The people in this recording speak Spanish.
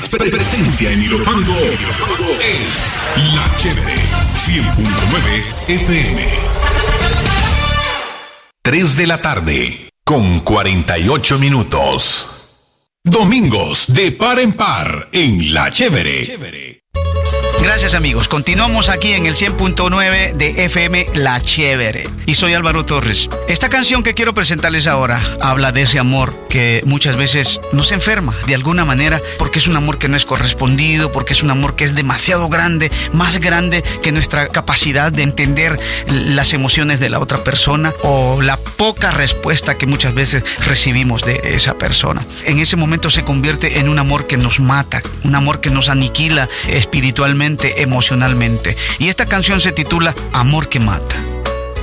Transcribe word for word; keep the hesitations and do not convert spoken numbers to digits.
pre- presencia en Ilopango es La Chévere cien punto nueve F M. tres de la tarde con cuarenta y ocho minutos. Domingos de par en par en La Chévere. Gracias, amigos. Continuamos aquí en el cien punto nueve de F M La Chévere. Y soy Álvaro Torres. Esta canción que quiero presentarles ahora habla de ese amor que muchas veces nos enferma de alguna manera, porque es un amor que no es correspondido, porque es un amor que es demasiado grande, más grande que nuestra capacidad de entender las emociones de la otra persona o la poca respuesta que muchas veces recibimos de esa persona. En ese momento se convierte en un amor que nos mata, un amor que nos aniquila espiritualmente, emocionalmente. Y esta canción se titula Amor que Mata.